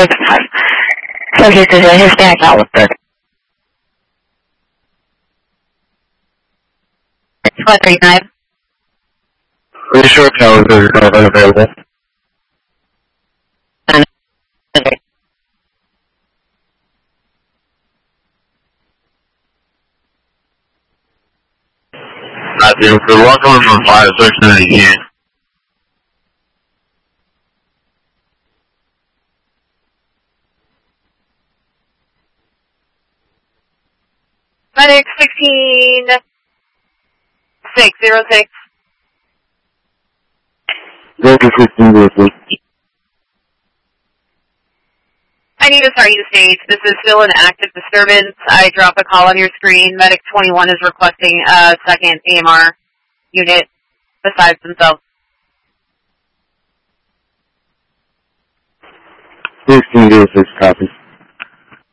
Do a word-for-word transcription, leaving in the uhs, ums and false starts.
Subject is a Hispanic outlook. one three nine. Are you sure towers are not unavailable? Okay. Matthew, for welcome from five six nineteen. Medic sixteen six zero six. Delta sixteen zero six. I need to start you the stage. This is still an active disturbance. I drop a call on your screen. Medic twenty-one is requesting a second A M R unit besides themselves. sixteen zero six, copy.